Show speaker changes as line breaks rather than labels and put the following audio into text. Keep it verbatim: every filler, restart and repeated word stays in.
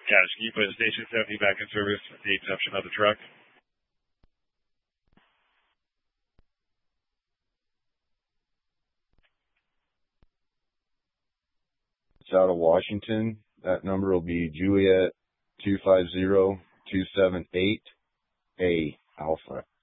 Yeah, just can you put Station seventy back in service with the exception of the truck?
It's out of Washington. That number will be Juliet two five zero two seven eight A Alpha.